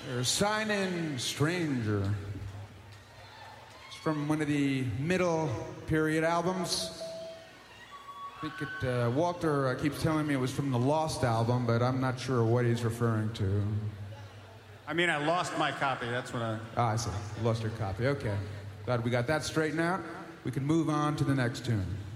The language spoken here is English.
There's Sign In Stranger. It's from one of the middle period albums. I think Walter keeps telling me it was from the Lost album, but I'm not sure what he's referring to. I mean, I lost my copy. That's what I... I see. Lost your copy. Okay. Glad we got that straightened out. We can move on to the next tune.